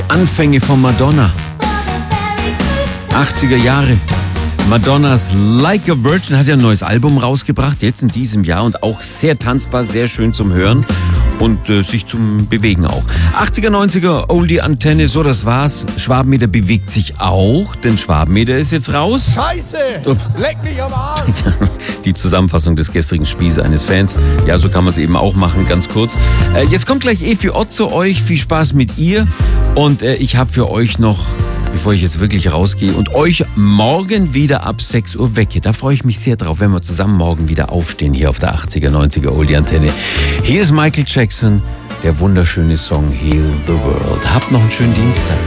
Die Anfänge von Madonna. 80er Jahre. Madonnas Like a Virgin hat ja ein neues Album rausgebracht, jetzt in diesem Jahr, und auch sehr tanzbar, sehr schön zum Hören und sich zum Bewegen auch. 80er, 90er, Oldie-Antenne, so das war's. Schwabenmeter bewegt sich auch, denn Schwabenmeter ist jetzt raus. Scheiße! Leck mich am Arsch! Die Zusammenfassung des gestrigen Spiels eines Fans. Ja, so kann man es eben auch machen, ganz kurz. Jetzt kommt gleich Evi Ott zu euch. Viel Spaß mit ihr. Und ich habe für euch noch, bevor ich jetzt wirklich rausgehe und euch morgen wieder ab 6 Uhr wecke. Da freue ich mich sehr drauf, wenn wir zusammen morgen wieder aufstehen hier auf der 80er, 90er Oldie-Antenne. Hier ist Michael Jackson, der wunderschöne Song Heal the World. Habt noch einen schönen Dienstag.